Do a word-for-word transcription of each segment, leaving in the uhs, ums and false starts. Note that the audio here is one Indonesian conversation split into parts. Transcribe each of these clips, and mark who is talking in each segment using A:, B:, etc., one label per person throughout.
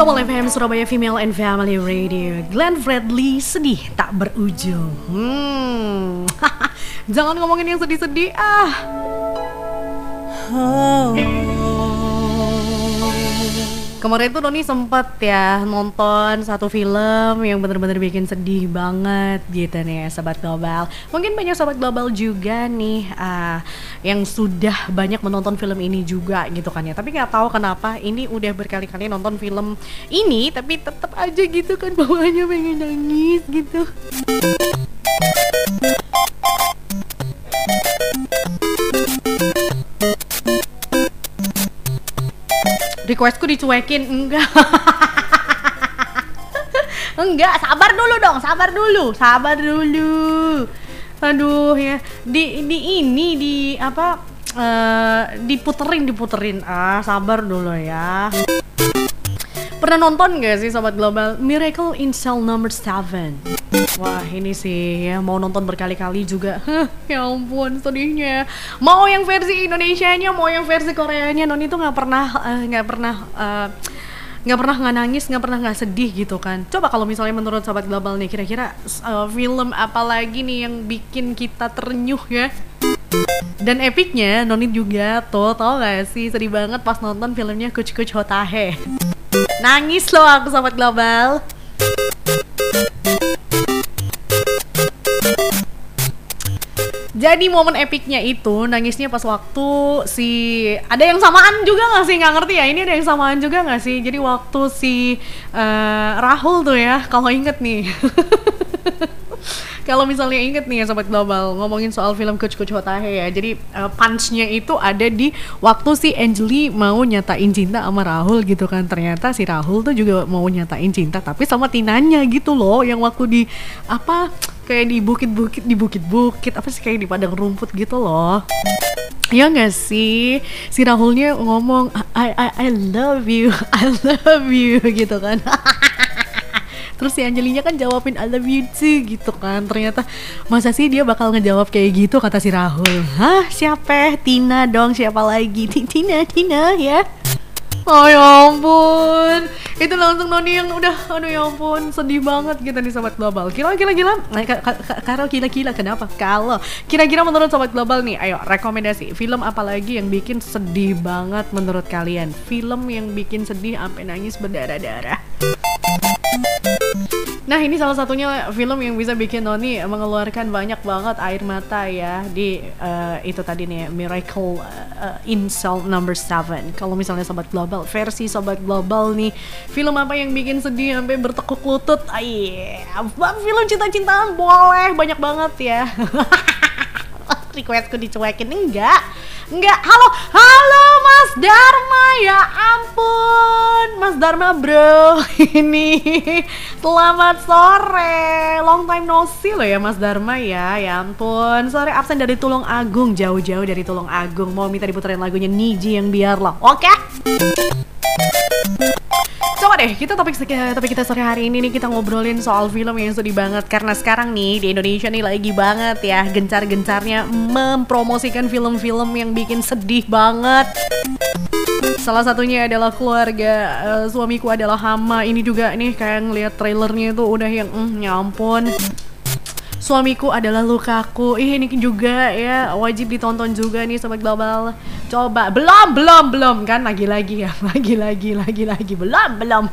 A: Jamal F M Surabaya Female and Family Radio. Glenn Fredly, sedih tak berujung. Hmm. Jangan ngomongin yang sedih-sedih ah. Oh. Kemarin tuh Noni sempet ya nonton satu film yang bener-bener bikin sedih banget gitu nih Sobat Global. Mungkin banyak Sobat Global juga nih uh, yang sudah banyak menonton film ini juga gitu kan ya. Tapi gak tahu kenapa ini udah berkali-kali nonton film ini tapi tetap aja gitu kan bawaannya pengen nangis gitu. Requestku dicuekin, enggak. Enggak, sabar dulu dong, sabar dulu, sabar dulu. Aduh ya, di di ini di apa uh, diputerin diputerin. Ah, sabar dulu ya. Pernah nonton gak sih Sobat Global Miracle in Cell Number seven? Wah ini sih ya mau nonton berkali-kali juga. Huh, ya ampun sedihnya. Mau yang versi Indonesianya, mau yang versi Koreanya, Noni tuh nggak pernah nggak uh, pernah nggak uh, pernah nggak nangis, nggak pernah nggak sedih gitu kan. Coba kalau misalnya menurut Sobat Global nih, kira-kira uh, film apa lagi nih yang bikin kita terenyuh ya? Dan epicnya Noni juga tuh tau gak sih sedih banget pas nonton filmnya Kuch Kuch Hota Hai. Nangis loh aku Sobat Global. Jadi momen epicnya itu nangisnya pas waktu si ada yang samaan juga nggak sih, nggak ngerti ya ini ada yang samaan juga nggak sih. Jadi waktu si uh, Rahul tuh ya kalau inget nih. Kalau misalnya inget nih ya Sobat Global ngomongin soal film Kuch Kuch Hota Hai ya. Jadi uh, punchnya itu ada di waktu si Anjali mau nyatain cinta sama Rahul gitu kan. Ternyata si Rahul tuh juga mau nyatain cinta tapi sama Tinanya gitu loh. Yang waktu di apa kayak di bukit-bukit di bukit-bukit apa sih kayak di padang rumput gitu loh. Ya nggak sih, si Rahulnya ngomong I I I love you, I love you gitu kan. Terus si Anjelinya kan jawabin I love you too gitu kan. Ternyata masa sih dia bakal ngejawab kayak gitu kata si Rahul. Hah siapa? Tina dong, siapa lagi? Tina, Tina ya. Oh ya ampun, itu langsung Noni yang udah, aduh ya ampun, sedih banget gitu nih Sobat Global. Kira kira gila, kalau gila-gila kenapa? Kalau kira-kira menurut Sobat Global nih, ayo rekomendasi film apa lagi yang bikin sedih banget menurut kalian? Film yang bikin sedih sampai nangis berdarah-darah. Nah ini salah satunya film yang bisa bikin Noni mengeluarkan banyak banget air mata ya di uh, itu tadi nih Miracle uh, in Cell Number seven. Kalau misalnya Sobat Global versi Sobat Global nih, film apa yang bikin sedih sampai bertekuk lutut? Ay, film cinta-cintaan boleh banyak banget ya. Requestku dicuekin enggak? Enggak. Halo, halo Mas Dharma, ya ampun Mas Dharma bro. Ini selamat sore, long time no see loh ya Mas Dharma ya. Ya ampun, sore absen dari Tulung Agung, jauh-jauh dari Tulung Agung. Mau minta diputerin lagunya Niji yang biar loh, oke? Okay? Coba deh, kita topik topik kita sore hari ini nih kita ngobrolin soal film yang sedih banget. Karena sekarang nih di Indonesia nih lagi banget ya gencar-gencarnya mempromosikan film-film yang bikin sedih banget. Salah satunya adalah Keluarga uh, Suamiku Adalah Hama. Ini juga nih kayak ngeliat trailernya itu udah yang mm, ya ampun. Suamiku Adalah Lukaku. Ih ini juga ya wajib ditonton juga nih Sobat Global. Coba belum belum belum kan lagi-lagi ya lagi-lagi lagi-lagi belum belum.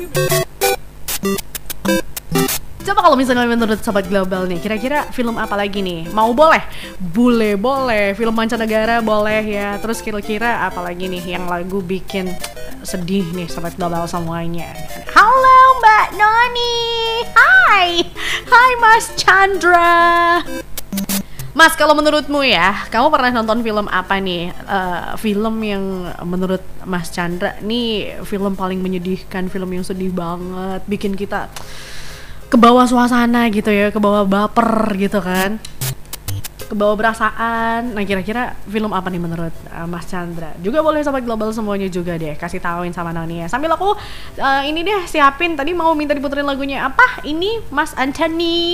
A: Coba kalau misalnya menurut Sobat Global nih, kira-kira film apa lagi nih? Mau boleh? Boleh boleh. Film mancanegara boleh ya. Terus kira-kira apa lagi nih yang lagu bikin sedih nih Sobat Global semuanya? Halo Mbak Noni. Hai. Hai Mas Chandra. Mas, kalau menurutmu ya, kamu pernah nonton film apa nih? Uh, film yang menurut Mas Chandra nih film paling menyedihkan, film yang sedih banget, bikin kita ke bawah suasana gitu ya, ke bawah baper gitu kan, ke bawah perasaan. Nah kira-kira film apa nih menurut uh, Mas Chandra? Juga boleh Sobat Global semuanya juga deh kasih tauin sama Noni ya. Sambil aku uh, ini deh siapin, tadi mau minta diputerin lagunya apa? Ini Mas Anthony.